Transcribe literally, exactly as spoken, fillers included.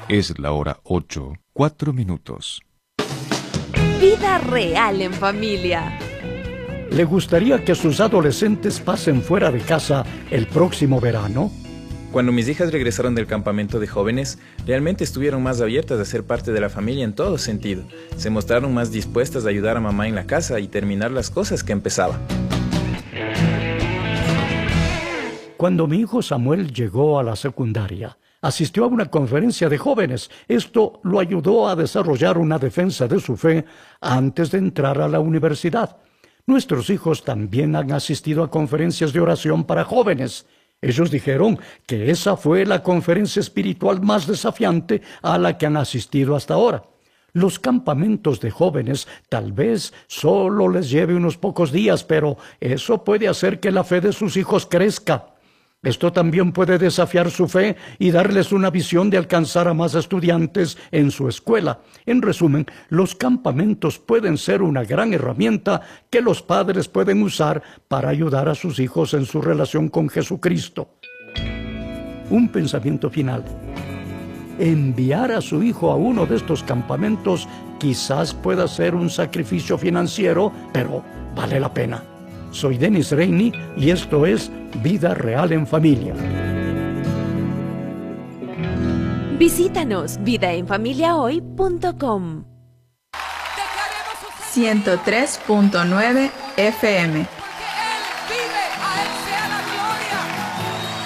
Es la hora ocho, cuatro minutos. Vida real en familia. ¿Le gustaría que sus adolescentes pasen fuera de casa el próximo verano? Cuando mis hijas regresaron del campamento de jóvenes, realmente estuvieron más abiertas a ser parte de la familia en todo sentido. Se mostraron más dispuestas a ayudar a mamá en la casa y terminar las cosas que empezaba. Cuando mi hijo Samuel llegó a la secundaria, asistió a una conferencia de jóvenes. Esto lo ayudó a desarrollar una defensa de su fe antes de entrar a la universidad. Nuestros hijos también han asistido a conferencias de oración para jóvenes. Ellos dijeron que esa fue la conferencia espiritual más desafiante a la que han asistido hasta ahora. Los campamentos de jóvenes tal vez solo les lleve unos pocos días, pero eso puede hacer que la fe de sus hijos crezca. Esto también puede desafiar su fe y darles una visión de alcanzar a más estudiantes en su escuela. En resumen, los campamentos pueden ser una gran herramienta que los padres pueden usar para ayudar a sus hijos en su relación con Jesucristo. Un pensamiento final. Enviar a su hijo a uno de estos campamentos quizás pueda ser un sacrificio financiero, pero vale la pena. Soy Dennis Reini y esto es Vida Real en Familia. Visítanos vida en familia hoy punto com. ciento tres punto nueve F M